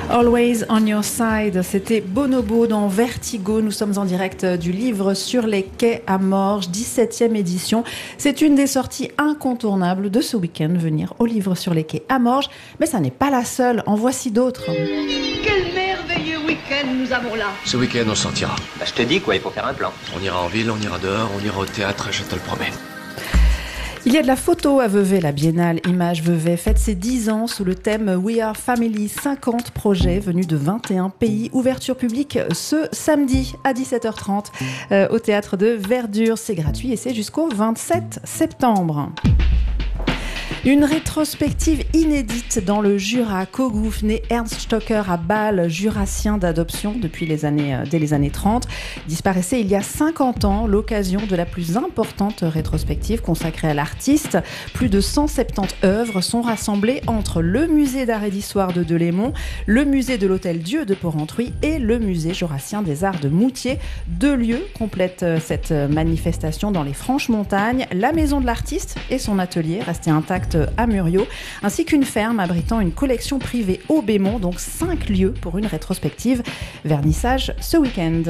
Always on your side, c'était Bonobo dans Vertigo. Nous sommes en direct du livre Sur les quais à Morges, 17e édition. C'est une des sorties incontournables de ce week-end, venir au livre Sur les quais à Morges. Mais ça n'est pas la seule, en voici d'autres. Quel merveilleux week-end nous avons là. Ce week-end, on sortira. Je te dis quoi, il faut faire un plan. On ira en ville, on ira dehors, on ira au théâtre, je te le promets. Il y a de la photo à Vevey, la biennale Images Vevey fête ses 10 ans sous le thème We Are Family, 50 projets venus de 21 pays. Ouverture publique ce samedi à 17h30 au théâtre de Verdure. C'est gratuit et c'est jusqu'au 27 septembre. Une rétrospective inédite dans le Jura. Kogouf, né Ernst Stocker à Bâle, jurassien d'adoption dès les années 30, disparaissait il y a 50 ans, l'occasion de la plus importante rétrospective consacrée à l'artiste. Plus de 170 œuvres sont rassemblées entre le musée d'art et d'histoire de Delémont, le musée de l'Hôtel-Dieu de Porrentruy et le musée jurassien des arts de Moutier. 2 lieux complètent cette manifestation dans les Franches-Montagnes, la maison de l'artiste et son atelier restés intacts à Muriot, ainsi qu'une ferme abritant une collection privée au Bémont, donc 5 lieux pour une rétrospective. Vernissage ce week-end.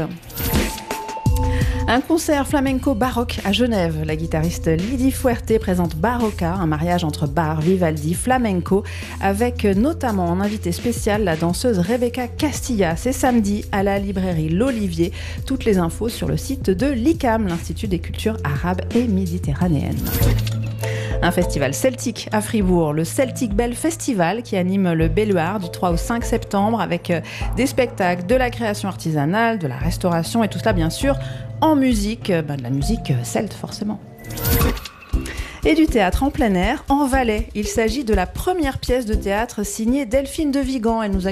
Un concert flamenco baroque à Genève. La guitariste Lydie Fuerte présente Barocca, un mariage entre bar, Vivaldi, flamenco, avec notamment en invité spécial la danseuse Rebecca Castilla. C'est samedi à la librairie L'Olivier. Toutes les infos sur le site de l'ICAM, l'Institut des cultures arabes et méditerranéennes. Un festival celtique à Fribourg, le Celtic Bell Festival qui anime le Belluard du 3 au 5 septembre avec des spectacles, de la création artisanale, de la restauration et tout cela bien sûr en musique, de la musique celte forcément. Et du théâtre en plein air en Valais. Il s'agit de la première pièce de théâtre signée Delphine de Vigan. Elle nous a